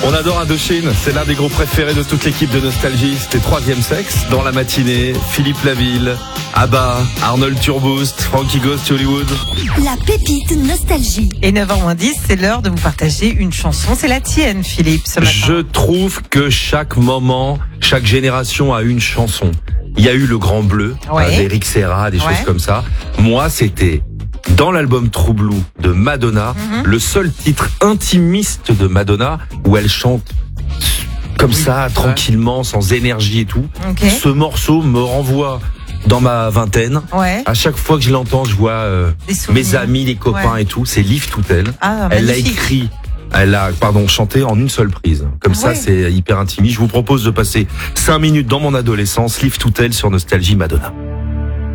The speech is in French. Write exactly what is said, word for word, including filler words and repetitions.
On adore Indochine, c'est l'un des groupes préférés de toute l'équipe de Nostalgie. C'était Troisième Sexe dans la matinée. Philippe Laville, Abba, Arnold Turboost, Frankie Goes to Hollywood. La pépite Nostalgie. Et neuf heures moins dix, c'est l'heure de vous partager une chanson. C'est la tienne, Philippe, ce matin. Je trouve que chaque moment, chaque génération a une chanson. Il y a eu Le Grand Bleu, Ouais. euh, d'Eric Serra, des Ouais. choses comme ça. Moi, c'était dans l'album True Blue de Madonna, Mhm. le seul titre intimiste de Madonna où elle chante comme ça, tranquillement, sans énergie et tout. Ok. Ce morceau me renvoie dans ma vingtaine. Ouais. À chaque fois que je l'entends, je vois euh, Des souvenirs. mes amis, les copains Ouais. et tout. C'est Live Toutel. Ah, Elle l'a magnifique. écrit, elle l'a, pardon, chanté en une seule prise. Comme Ah ça, ouais. c'est hyper intimiste. Je vous propose de passer cinq minutes dans mon adolescence. Live Toutel sur Nostalgie Madonna.